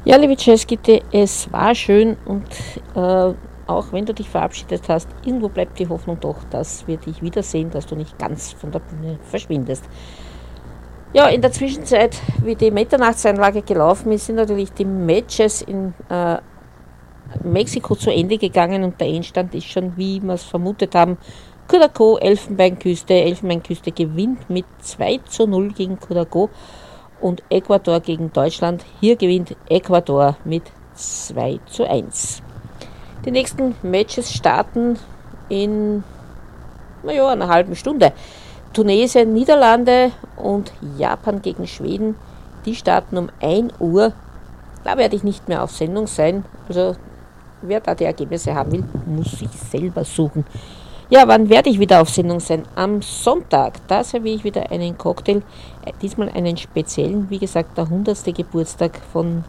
Ja, liebe Jazzgitte, es war schön und auch wenn du dich verabschiedet hast, irgendwo bleibt die Hoffnung doch, dass wir dich wiedersehen, dass du nicht ganz von der Bühne verschwindest. Ja, in der Zwischenzeit, wie die Mitternachtseinlage gelaufen ist, sind natürlich die Matches in Mexiko zu Ende gegangen und der Endstand ist schon, wie wir es vermutet haben, Curacao, Elfenbeinküste. Elfenbeinküste gewinnt mit 2:0 gegen Curacao und Ecuador gegen Deutschland. Hier gewinnt Ecuador mit 2:1. Die nächsten Matches starten in einer halben Stunde. Tunesien, Niederlande und Japan gegen Schweden. Die starten um 1 Uhr. Da werde ich nicht mehr auf Sendung sein. Also wer da die Ergebnisse haben will, muss sich selber suchen. Ja, wann werde ich wieder auf Sendung sein? Am Sonntag. Da serviere ich wieder einen Cocktail. Diesmal einen speziellen. Wie gesagt, der 100. Geburtstag von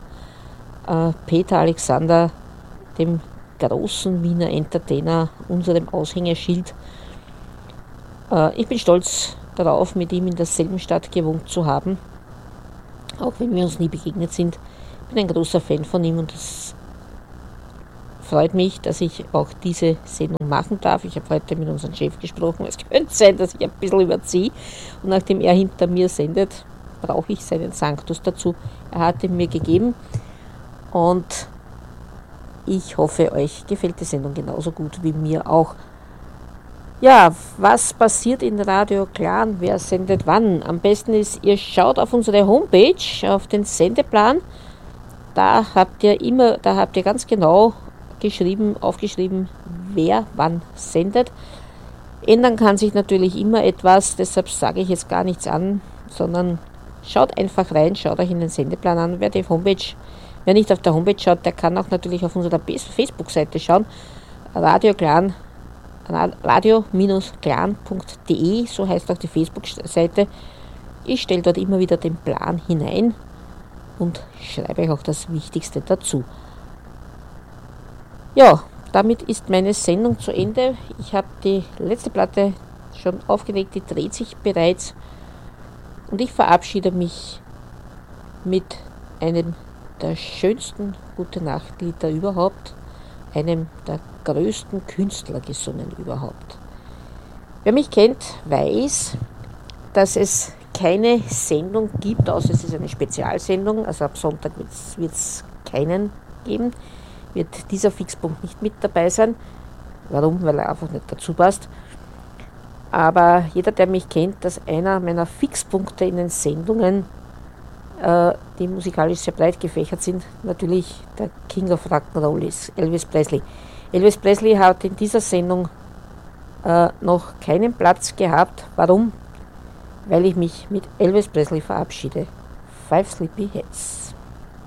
Peter Alexander, dem großen Wiener Entertainer, unserem Aushängeschild. Ich bin stolz darauf, mit ihm in derselben Stadt gewohnt zu haben. Auch wenn wir uns nie begegnet sind. Ich bin ein großer Fan von ihm und es freut mich, dass ich auch diese Sendung machen darf. Ich habe heute mit unserem Chef gesprochen. Es könnte sein, dass ich ein bisschen überziehe. Und nachdem er hinter mir sendet, brauche ich seinen Sanctus dazu. Er hat ihn mir gegeben. Und ich hoffe, euch gefällt die Sendung genauso gut wie mir auch. Ja, was passiert in Radio Clan? Wer sendet wann? Am besten ist, ihr schaut auf unsere Homepage, auf den Sendeplan. Da habt ihr ganz genau aufgeschrieben, wer wann sendet. Ändern kann sich natürlich immer etwas, deshalb sage ich jetzt gar nichts an, sondern schaut einfach rein, schaut euch in den Sendeplan an. Wer nicht auf der Homepage schaut, der kann auch natürlich auf unserer Facebook-Seite schauen. radio-clan.de, so heißt auch die Facebook-Seite. Ich stelle dort immer wieder den Plan hinein und schreibe euch auch das Wichtigste dazu. Ja, damit ist meine Sendung zu Ende. Ich habe die letzte Platte schon aufgelegt, die dreht sich bereits. Und ich verabschiede mich mit einem der schönsten Gute-Nacht-Lieder überhaupt, einem der größten Künstlergesungen überhaupt. Wer mich kennt, weiß, dass es keine Sendung gibt, außer es ist eine Spezialsendung, also ab Sonntag wird es keinen geben, wird dieser Fixpunkt nicht mit dabei sein. Warum? Weil er einfach nicht dazu passt. Aber jeder, der mich kennt, dass einer meiner Fixpunkte in den Sendungen, die musikalisch sehr breit gefächert sind, natürlich der King of Rock'n'Roll ist, Elvis Presley. Elvis Presley hat in dieser Sendung noch keinen Platz gehabt. Warum? Weil ich mich mit Elvis Presley verabschiede. Five Sleepy Heads.